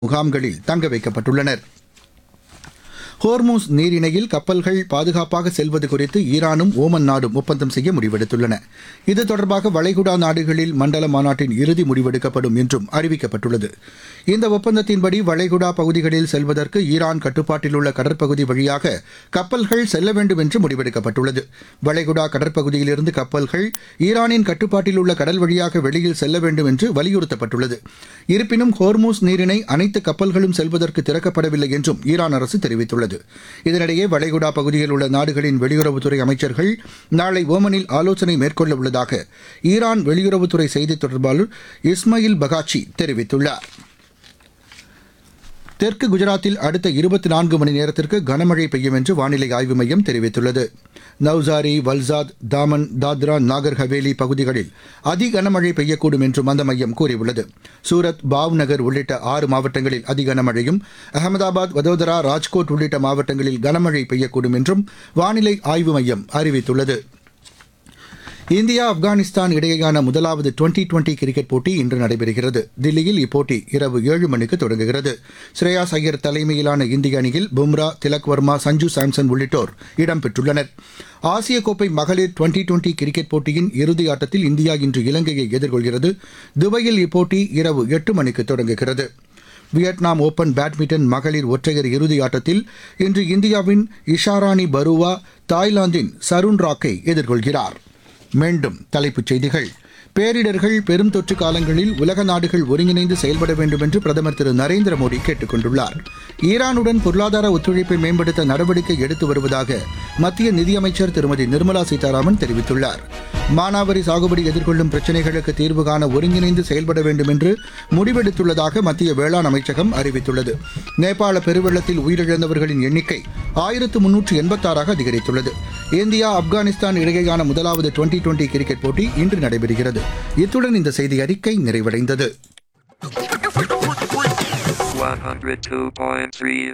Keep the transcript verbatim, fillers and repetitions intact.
முகாம்களில் தங்க வைக்கப்பட்டுள்ளனர். ஹோர்மூஸ் நீரிணையில் கப்பல்கள் பாதுகாப்பாக செல்வது குறித்து ஈரானும் ஓமன் நாடும் ஒப்பந்தம் செய்ய முடிவெடுத்துள்ளன. இது தொடர்பாக வளைகுடா நாடுகளில் மண்டல மாநாட்டின் இறுதி முடிவெடுக்கப்படும் என்றும் அறிவிக்கப்பட்டுள்ளது. இந்த ஒப்பந்தத்தின்படி வளைகுடா பகுதிகளில் செல்வதற்கு ஈரான் கட்டுப்பாட்டில் உள்ள கடற்பகுதி வழியாக கப்பல்கள் செல்ல வேண்டும் என்று முடிவெடுக்கப்பட்டுள்ளது. வளைகுடா கடற்பகுதியிலிருந்து கப்பல்கள் ஈரானின் கட்டுப்பாட்டில் உள்ள கடல் வழியாக வெளியில் செல்ல வேண்டும் என்று வலியுறுத்தப்பட்டுள்ளது. இருப்பினும் ஹோர்மூஸ் நீரிணை அனைத்து கப்பல்களும் செல்வதற்கு திறக்கப்படவில்லை என்றும் ஈரான் அரசு தெரிவித்துள்ளது. இதனிடையே வளைகுடா பகுதியில் உள்ள நாடுகளின் வெளியுறவுத்துறை அமைச்சர்கள் நாளை ஓமனில் ஆலோசனை மேற்கொள்ள உள்ளதாக ஈரான் வெளியுறவுத்துறை செய்தித் தொடர்பாளர் இஸ்மாயில் பகாச்சி தெரிவித்துள்ளார். தெற்கு குஜராத்தில் அடுத்த இருபத்தி நான்கு மணி நேரத்திற்கு கனமழை பெய்யும் என்று வானிலை ஆய்வு மையம் தெரிவித்துள்ளது. நவ்சாரி, வல்சாத், தாமன், தாத்ரா, நாகர் ஹவேலி பகுதிகளில் அதி கனமழை பெய்யக்கூடும் என்றும் அந்த மையம் கூறியுள்ளது. சூரத், பாவ்நகர் உள்ளிட்ட ஆறு மாவட்டங்களில் அதி கனமழையும், அகமதாபாத், வதோதரா, ராஜ்கோட் உள்ளிட்ட மாவட்டங்களில் கனமழை பெய்யக்கூடும் என்றும் வானிலை ஆய்வு மையம் அறிவித்துள்ளது. இந்தியா ஆப்கானிஸ்தான் இடையேயான முதலாவது டுவெண்டி டுவெண்டி கிரிக்கெட் போட்டி இன்று நடைபெறுகிறது. தில்லியில் இப்போட்டி இரவு ஏழு மணிக்கு தொடங்குகிறது. ஸ்ரேயாஸ் ஐயர் தலைமையிலான இந்திய அணியில் பும்ரா, திலக் வர்மா, சஞ்சு சாம்சன் உள்ளிட்டோர் இடம்பெற்றுள்ளனர். ஆசிய கோப்பை மகளிர் டுவெண்டி டுவெண்டி கிரிக்கெட் போட்டியின் இறுதி ஆட்டத்தில் இந்தியா இன்று இலங்கையை எதிர்கொள்கிறது. துபாயில் இப்போட்டி இரவு எட்டு மணிக்கு தொடங்குகிறது. வியட்நாம் ஓபன் பேட்மிண்டன் மகளிர் ஒற்றையர் இறுதி ஆட்டத்தில் இன்று இந்தியாவின் இஷாராணி பருவா தாய்லாந்தின் சருண் ராக்கை எதிர்கொள்கிறார். மீண்டும் தலைப்புச் செய்திகள். பேரிடர்கள், பெரும் தொற்று காலங்களில் உலக நாடுகள் ஒருங்கிணைந்து செயல்பட வேண்டும் என்று பிரதமர் திரு நரேந்திர மோடி கேட்டுக் கொண்டுள்ளார். ஈரானுடன் பொருளாதார ஒத்துழைப்பை மேம்படுத்த நடவடிக்கை எடுத்து வருவதாக மத்திய நிதியமைச்சர் திருமதி நிர்மலா சீதாராமன் தெரிவித்துள்ளார். மானாவாரி சாகுபடி எதிர்கொள்ளும் பிரச்சினைகளுக்கு தீர்வு காண ஒருங்கிணைந்து செயல்பட வேண்டும் என்று முடிவெடுத்துள்ளதாக மத்திய வேளாண் அமைச்சகம் அறிவித்துள்ளது. நேபாள பெருவெள்ளத்தில் உயிரிழந்தவர்களின் எண்ணிக்கை ஆயிரத்து முன்னூற்று எண்பத்தாறாக அதிகரித்துள்ளது. இந்தியா ஆப்கானிஸ்தான் இடையேயான முதலாவது டுவெண்டி டுவெண்டி கிரிக்கெட் போட்டி இன்று நடைபெறுகிறது. இத்துடன் இந்த செய்தி அறிக்கை நிறைவடைந்தது. one oh two point three